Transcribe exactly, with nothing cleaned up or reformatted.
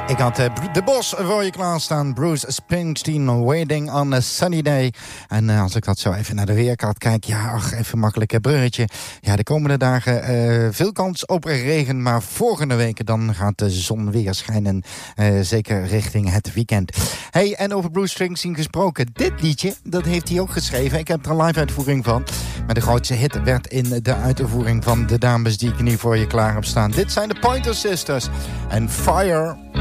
Ik had uh, De Bos voor je klaarstaan. Bruce Springsteen, Waiting on a Sunny Day. En uh, als ik dat zo even naar de weerkaart kijk... ja, ach, even makkelijk bruggetje. Ja, de komende dagen uh, veel kans op regen... maar volgende week dan gaat de zon weer schijnen. Uh, zeker richting het weekend. Hey, en over Bruce Springsteen gesproken. Dit liedje, dat heeft hij ook geschreven. Ik heb er een live uitvoering van. Maar de grootste hit werd in de uitvoering van de dames... die ik nu voor je klaar heb staan. Dit zijn de Pointer Sisters. En Fire...